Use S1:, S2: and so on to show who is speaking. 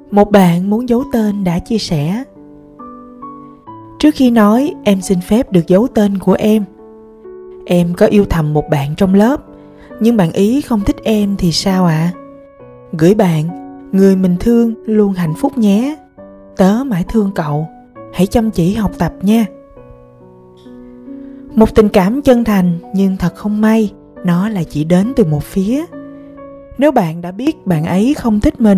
S1: Một bạn muốn giấu tên đã chia sẻ: trước khi nói em xin phép được giấu tên của em. Em có yêu thầm một bạn trong lớp, nhưng bạn ý không thích em thì sao ạ? Gửi bạn, người mình thương luôn hạnh phúc nhé. Tớ mãi thương cậu, hãy chăm chỉ học tập nha. Một tình cảm chân thành, nhưng thật không may, nó lại chỉ đến từ một phía. Nếu bạn đã biết bạn ấy không thích mình,